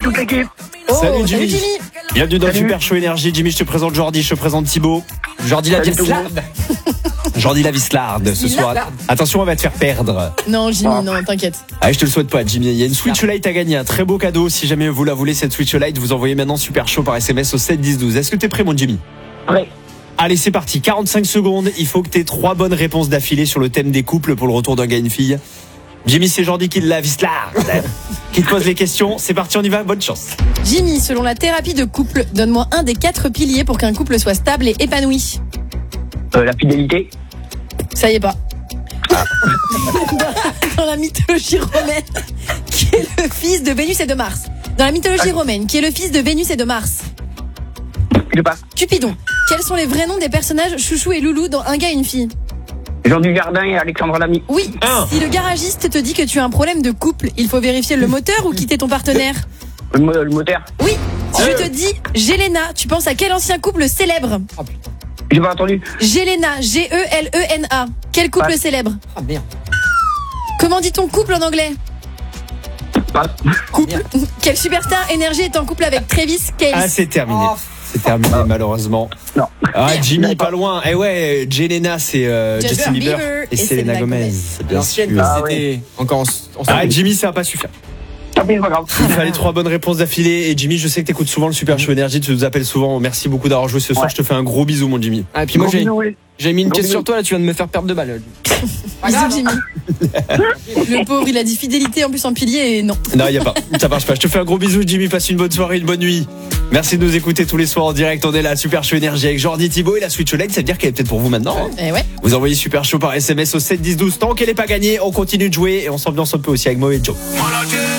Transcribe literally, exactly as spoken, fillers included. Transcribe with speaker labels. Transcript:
Speaker 1: toute l'équipe.
Speaker 2: Oh,
Speaker 3: Salut Jimmy.
Speaker 2: salut Jimmy.
Speaker 3: Bienvenue dans le
Speaker 1: Salut.
Speaker 3: Super Show Énergie. Jimmy, je te présente Jordi, je te présente Thibaut.
Speaker 4: Jordi la
Speaker 1: Salut tout le
Speaker 4: Vislard.
Speaker 1: monde.
Speaker 3: Jordi la Vislarde ce soir.
Speaker 4: Vislarde.
Speaker 3: Attention, on va te faire perdre.
Speaker 2: Non, Jimmy,
Speaker 1: Ah.
Speaker 2: non, t'inquiète.
Speaker 3: Ah, je te le souhaite pas, Jimmy. Il y a une Switch Lite à gagner, un très beau cadeau. Si jamais vous la voulez, cette Switch Lite, vous envoyez maintenant Super Show par S M S au sept dix douze. Est-ce que t'es prêt, mon Jimmy?
Speaker 1: Prêt.
Speaker 3: Allez, c'est parti. quarante-cinq secondes. Il faut que t'aies trois bonnes réponses d'affilée sur le thème des couples pour le retour d'un gars et une fille. Jimmy, c'est Jordi qui l'a Vislarde qui te pose les questions. C'est parti, on y va. Bonne chance.
Speaker 2: Jimmy, selon la thérapie de couple, donne-moi un des quatre piliers pour qu'un couple soit stable et épanoui.
Speaker 1: Euh, la fidélité.
Speaker 2: Ça y est pas. Dans la mythologie romaine, qui est le fils de Vénus et de Mars. Dans la mythologie romaine, qui est le fils de Vénus et de Mars.
Speaker 1: Je passe.
Speaker 2: Cupidon. Quels sont les vrais noms des personnages Chouchou et Loulou dans Un gars et une fille?
Speaker 1: Jean Dujardin et Alexandre Lamy.
Speaker 2: Oui.
Speaker 3: Un.
Speaker 2: Si le garagiste te dit que tu as un problème de couple, il faut vérifier le moteur ou quitter ton partenaire?
Speaker 1: Le, mo- le moteur.
Speaker 2: Oui. Si
Speaker 3: Euh.
Speaker 2: je te dis Gélena, tu penses à quel ancien couple célèbre?
Speaker 1: J'ai pas entendu.
Speaker 2: Gélena, G E L E N A. Quel couple
Speaker 1: Ouais.
Speaker 2: célèbre?
Speaker 4: Ah merde.
Speaker 2: Comment dit-on couple en anglais?
Speaker 1: Passe.
Speaker 2: Couple. Quel superstar énergie est en couple avec Travis Kelce?
Speaker 3: Ah, c'est terminé.
Speaker 4: Oh.
Speaker 3: C'est terminé, malheureusement.
Speaker 1: Non.
Speaker 3: Ah, Jimmy, pas loin. Eh ouais, Jelena, c'est euh,
Speaker 2: Justin
Speaker 3: Justin Bieber,
Speaker 2: Bieber
Speaker 3: et,
Speaker 2: et
Speaker 3: Selena
Speaker 2: Selena
Speaker 3: Gomez.
Speaker 2: Gomez.
Speaker 3: C'est bien
Speaker 4: L'ancienne,
Speaker 3: sûr.
Speaker 1: Ah,
Speaker 4: c'était encore en, en
Speaker 3: Ah, Jimmy, ça va pas suffire.
Speaker 1: Tant pis, c'est pas grave.
Speaker 3: Il fallait trois bonnes réponses d'affilée. Et Jimmy, je sais que t'écoutes souvent le Super Show Énergie, tu nous appelles souvent. Merci beaucoup d'avoir joué ce soir.
Speaker 1: Ouais.
Speaker 3: Je te fais un gros bisou, mon Jimmy.
Speaker 4: Ah, et puis moi
Speaker 1: Gros
Speaker 4: j'ai
Speaker 1: bisous, oui.
Speaker 4: j'ai mis une
Speaker 1: Gros
Speaker 4: pièce
Speaker 1: bisous.
Speaker 4: sur toi là, tu viens de me faire perdre de balles.
Speaker 2: Bisous Jimmy. Le pauvre, il a dit fidélité en plus en pilier et non.
Speaker 3: Non, y a pas. Ça marche pas. Je te fais un gros bisou, Jimmy. Passe une bonne soirée, une bonne nuit. Merci de nous écouter tous les soirs en direct. On est là, Super Show Énergie avec Jordi, Thibaut et la Switch Lite. Ça veut dire qu'elle est peut-être pour vous maintenant. hein.
Speaker 2: Eh ouais.
Speaker 3: Vous envoyez Super Show par S M S au sept dix douze. Tant qu'elle n'est pas gagnée, on continue de jouer et on s'ambiance un peu aussi avec Mo et Joe.